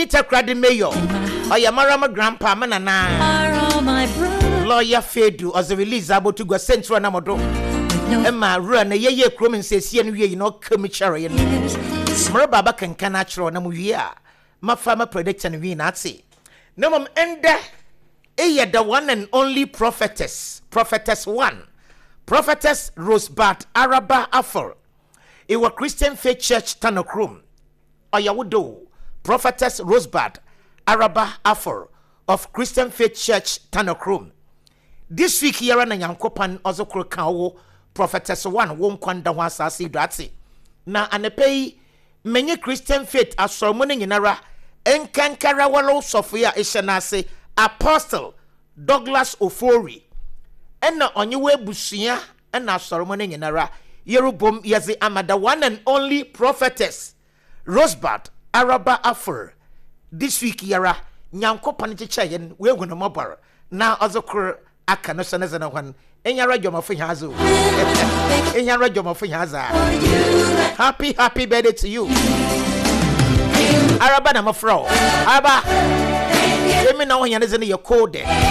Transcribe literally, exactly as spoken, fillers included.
Peter Crady Mayor, or your Marama grandpa, Manana, lawyer Fedu, as a release able to go central Namado. Emma run a ye crum and says, you know, Kumichari. Murababa can canatro Namuya. My farmer prediction we Nazi. No, mum, ender. Eh, the one and only prophetess, prophetess one, prophetess Rosebud Araba Afur. It was Christian Faith Church Tanokrum. Oyawudo, prophetess Rosebud Araba Afur of Christian Faith Church Tanokrum. This week here na Yankopan also kawo prophetess one won kwanda wasa si dati. Na anepei many Christian Faith asomone nyinara enkankara walo sofia ishanase Apostle Douglas Ofori ena onyewe busia ena asomone nyinara yerubom yezi amada one and only prophetess Rosebud Araba Afur. This week yara Yankopan chichayen we gonna mobar na azokro aka no saneza na hwan enya radio mafo hazo enya radio mafo haza. Happy happy birthday to you Araba na mafro Araba emi na hwan yaneze ne ye code